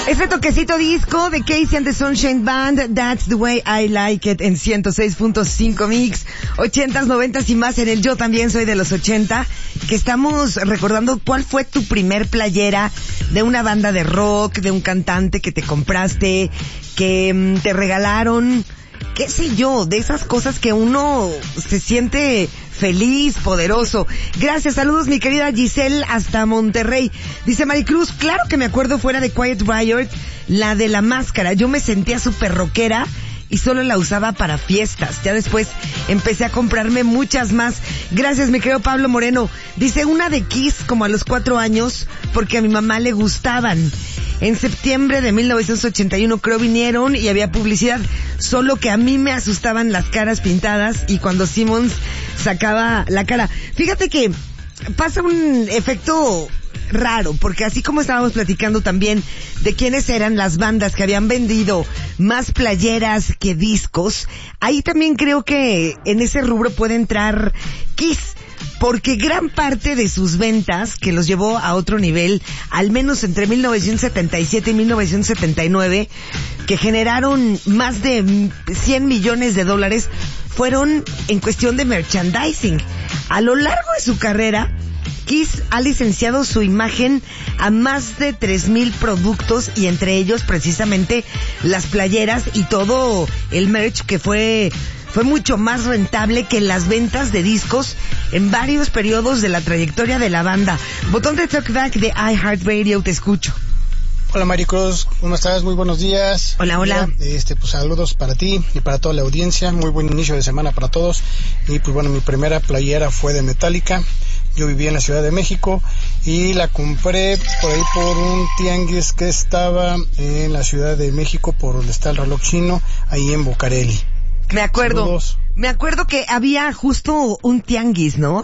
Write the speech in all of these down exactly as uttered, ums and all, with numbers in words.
Ese toquecito disco de Casey and the Sunshine Band, That's the Way I Like It, en ciento seis punto cinco Mix, ochentas, noventas y más en el Yo También Soy de los ochenta, que estamos recordando cuál fue tu primer playera de una banda de rock, de un cantante que te compraste, que mmm, te regalaron, qué sé yo, de esas cosas que uno se siente feliz, poderoso. Gracias, saludos mi querida Giselle hasta Monterrey. Dice Maricruz, claro que me acuerdo fuera de Quiet Riot, la de la máscara. Yo me sentía súper rockera y solo la usaba para fiestas. Ya después empecé a comprarme muchas más. Gracias, mi querido Pablo Moreno. Dice una de Kiss como a los cuatro años porque a mi mamá le gustaban. En septiembre de mil novecientos ochenta y uno creo vinieron y había publicidad, solo que a mí me asustaban las caras pintadas y cuando Simmons sacaba la cara. Fíjate que pasa un efecto raro, porque así como estábamos platicando también de quiénes eran las bandas que habían vendido más playeras que discos, ahí también creo que en ese rubro puede entrar Kiss, porque gran parte de sus ventas, que los llevó a otro nivel, al menos entre mil novecientos setenta y siete y mil novecientos setenta y nueve, que generaron más de cien millones de dólares, fueron en cuestión de merchandising. A lo largo de su carrera, Kiss ha licenciado su imagen a más de tres mil productos y entre ellos precisamente las playeras y todo el merch que fue fue mucho más rentable que las ventas de discos en varios periodos de la trayectoria de la banda. Botón de Talkback de iHeartRadio, te escucho. Hola Maricruz, ¿cómo estás? Muy buenos días. Hola, hola. Mira, este, pues saludos para ti y para toda la audiencia. Muy buen inicio de semana para todos. Y pues bueno, mi primera playera fue de Metallica. Yo vivía en la Ciudad de México y la compré por ahí por un tianguis que estaba en la Ciudad de México, por donde está el reloj chino, ahí en Bucareli. Me acuerdo, Saludos. me acuerdo que había justo un tianguis, ¿no?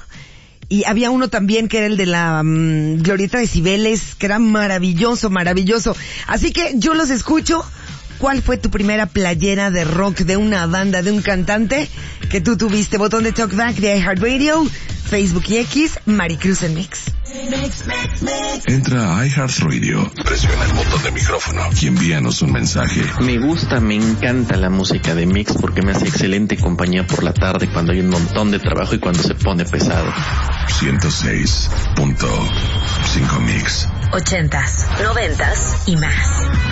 Y había uno también que era el de la um, Glorieta de Cibeles, que era maravilloso, maravilloso. Así que yo los escucho. ¿Cuál fue tu primera playera de rock de una banda, de un cantante que tú tuviste? Botón de Talkback de iHeartRadio, Facebook y X, Maricruz en Mix. Entra a iHeartRadio, presiona el botón de micrófono y envíanos un mensaje. Me gusta, me encanta la música de Mix porque me hace excelente compañía por la tarde cuando hay un montón de trabajo y cuando se pone pesado. ciento seis punto cinco Mix. Ochentas, noventas y más.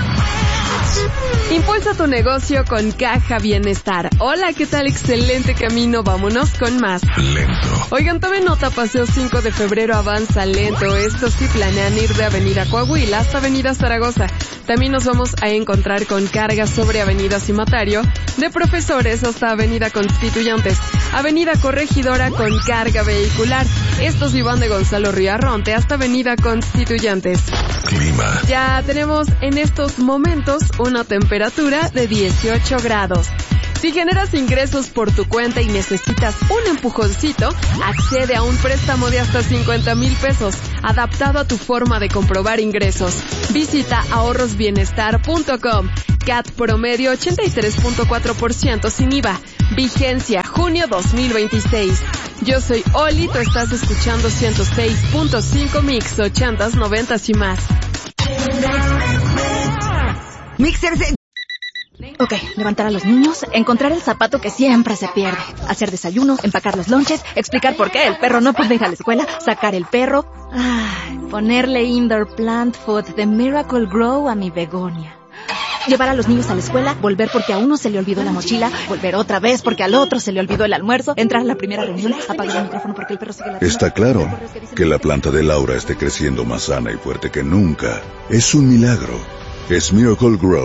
Impulsa tu negocio con Caja Bienestar. Hola, ¿qué tal? Excelente camino, vámonos con más. Lento. Oigan, tomen nota, paseo cinco de febrero avanza lento. Esto sí, planean ir de Avenida Coahuila hasta Avenida Zaragoza. También nos vamos a encontrar con cargas sobre Avenida Cimatario, de Profesores hasta Avenida Constituyentes, Avenida Corregidora con carga vehicular. Estos iban de Gonzalo Riarronte hasta Avenida Constituyentes. Clima. Ya tenemos en estos momentos una temperatura de dieciocho grados. Si generas ingresos por tu cuenta y necesitas un empujoncito, accede a un préstamo de hasta cincuenta mil pesos, adaptado a tu forma de comprobar ingresos. Visita ahorros bienestar punto com. C A T promedio ochenta y tres punto cuatro por ciento sin I V A. Vigencia junio dos mil veintiséis. Yo soy Oli, tú estás escuchando ciento seis punto cinco Mix, ochentas, noventas y más. Mixers. Ok, levantar a los niños, encontrar el zapato que siempre se pierde, hacer desayunos, empacar los lonches, explicar por qué el perro no puede ir a la escuela, sacar el perro, ay, ponerle indoor plant food de Miracle Grow a mi begonia. Llevar a los niños a la escuela, volver porque a uno se le olvidó la mochila, volver otra vez porque al otro se le olvidó el almuerzo, entrar a la primera reunión, apagar el micrófono porque el perro sigue ladrando. Está claro que la planta de Laura esté creciendo más sana y fuerte que nunca. Es un milagro. Es Miracle Grow.